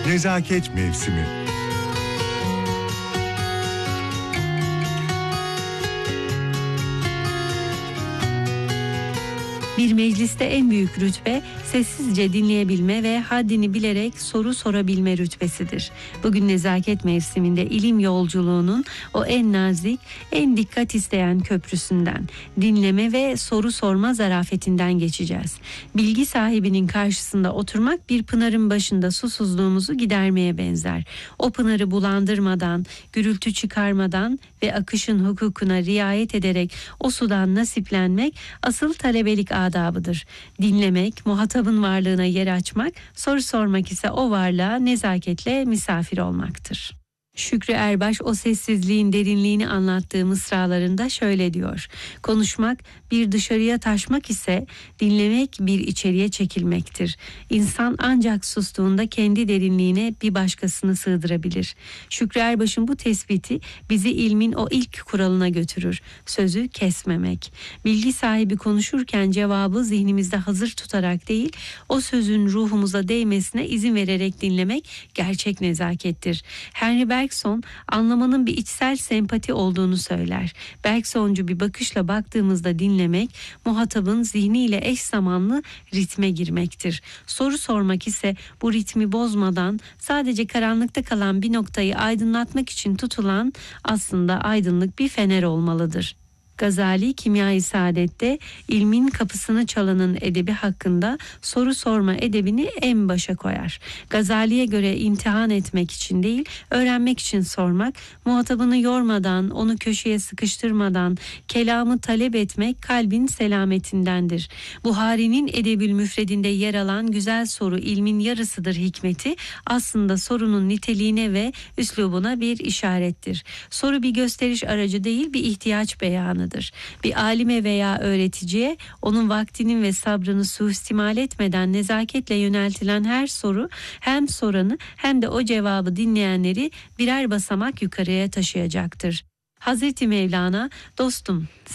Nezaket mevsimi. Bir mecliste en büyük rütbe sessizce dinleyebilme ve haddini bilerek soru sorabilme rütbesidir. Bugün nezaket mevsiminde ilim yolculuğunun o en nazik, en dikkat isteyen köprüsünden, dinleme ve soru sorma zarafetinden geçeceğiz. Bilgi sahibinin karşısında oturmak bir pınarın başında susuzluğumuzu gidermeye benzer. O pınarı bulandırmadan, gürültü çıkarmadan ve akışın hukukuna riayet ederek o sudan nasiplenmek asıl talebelik adabıdır. Dinlemek, muhatabın varlığına yer açmak, soru sormak ise o varlığa nezaketle misafir olmaktır. Şükrü Erbaş o sessizliğin derinliğini anlattığı mısralarında şöyle diyor: konuşmak bir dışarıya taşmak ise dinlemek bir içeriye çekilmektir. İnsan ancak sustuğunda kendi derinliğine bir başkasını sığdırabilir. Şükrü Erbaş'ın bu tespiti bizi ilmin o ilk kuralına götürür: sözü kesmemek. Bilgi sahibi konuşurken cevabı zihnimizde hazır tutarak değil, o sözün ruhumuza değmesine izin vererek dinlemek gerçek nezakettir. Henry Bergson anlamanın bir içsel sempati olduğunu söyler. Bergsoncu bir bakışla baktığımızda dinlemek, muhatabın zihniyle eş zamanlı ritme girmektir. Soru sormak ise bu ritmi bozmadan sadece karanlıkta kalan bir noktayı aydınlatmak için tutulan aslında aydınlık bir fener olmalıdır. Gazali Kimya-i Saadet'te ilmin kapısını çalanın edebi hakkında soru sorma edebini en başa koyar. Gazali'ye göre imtihan etmek için değil, öğrenmek için sormak, muhatabını yormadan, onu köşeye sıkıştırmadan kelamı talep etmek kalbin selametindendir. Buhari'nin Edebül Müfredinde yer alan güzel soru ilmin yarısıdır hikmeti aslında sorunun niteliğine ve üslubuna bir işarettir. Soru bir gösteriş aracı değil, bir ihtiyaç beyanı. Bir alime veya öğreticiye onun vaktinin ve sabrını suistimal etmeden nezaketle yöneltilen her soru hem soranı hem de o cevabı dinleyenleri birer basamak yukarıya taşıyacaktır. Hazreti Mevlana, dostum